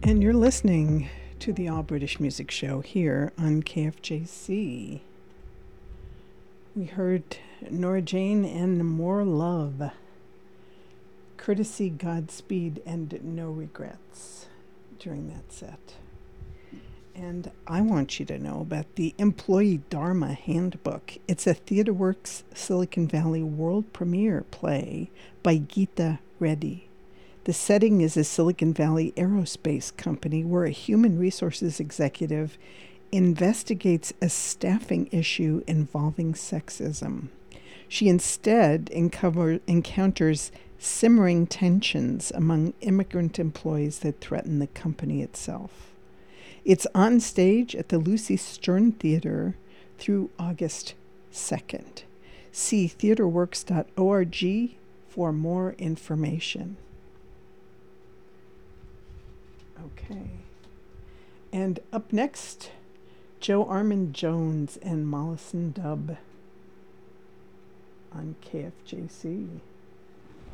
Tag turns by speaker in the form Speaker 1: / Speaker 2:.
Speaker 1: And you're listening to the All British Music Show here on KFJC. We heard Nora Jane and More Love, Courtesy, Godspeed, and No Regrets during that set. And I want you to know about the Employee Dharma Handbook. It's a TheatreWorks Silicon Valley world premiere play by Geeta Reddy. The setting is a Silicon Valley aerospace company where a human resources executive investigates a staffing issue involving sexism. She instead encounters simmering tensions among immigrant employees that threaten the company itself. It's on stage at the Lucy Stern Theater through August 2nd. See theatreworks.org for more information. Okay. And up next, Joe Armon-Jones and Mollison Dub on KFJC.